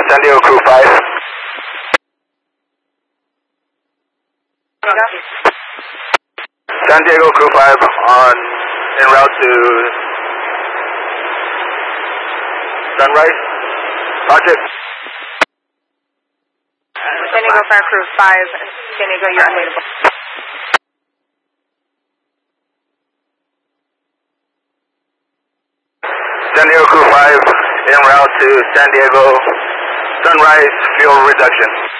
San Diego Crew 5. San Diego Crew 5 en route to Sunrise. Roger. San Diego Fire Crew 5, San Diego, you're unwaitable. San Diego Crew 5 en route to San Diego Sunrise fuel reduction.